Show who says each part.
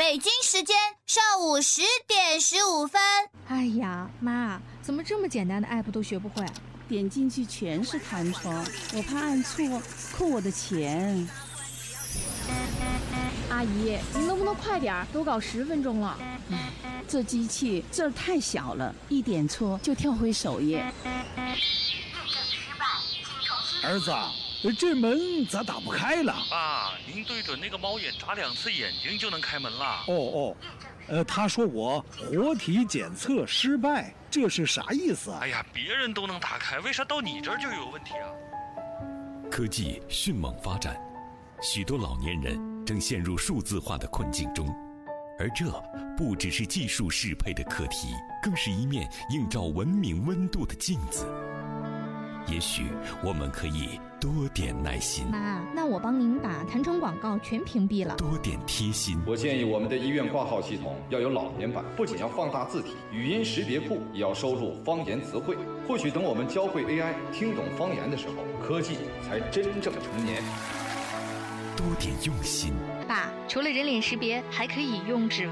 Speaker 1: 北京时间上午10:15。
Speaker 2: 哎呀，妈，怎么这么简单的 app 都学不会？
Speaker 3: 点进去全是弹窗，我怕按错扣我的钱。
Speaker 2: 阿姨，您能不能快点？都搞10分钟了。
Speaker 3: 这机器字儿太小了，一点错就跳回首页。
Speaker 4: 儿子，这门咋打不开了？
Speaker 5: 爸，您对准那个猫眼眨2次眼睛就能开门了。
Speaker 4: 他说我活体检测失败，这是啥意思啊？
Speaker 5: 哎呀，别人都能打开，为啥到你这儿就有问题啊？
Speaker 6: 科技迅猛发展，许多老年人正陷入数字化的困境中，而这不只是技术适配的课题，更是一面映照文明温度的镜子。也许我们可以多点耐心。
Speaker 2: 妈，那我帮您把弹窗广告全屏蔽了。
Speaker 6: 多点贴心。
Speaker 7: 我建议我们的医院挂号系统要有老年版，不仅要放大字体，语音识别库也要收录方言词汇。或许等我们教会 AI 听懂方言的时候，科技才真正成年。
Speaker 6: 多点用心。
Speaker 8: 爸，除了人脸识别，还可以用指纹